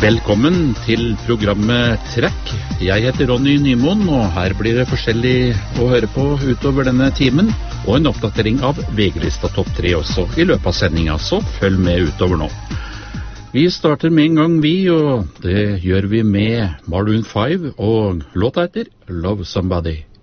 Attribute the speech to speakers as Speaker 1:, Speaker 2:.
Speaker 1: Velkommen til programmet Trekk. Jeg heter Ronny Nymoen, og her blir det forskjellig å høre på utover denne timen, og en oppdatering av VG-lista topp 3 også i løpet av sendinga, så følg med utover nå. Vi starter med en gang og det gjør vi med Maroon 5 og låta etter Love Somebody.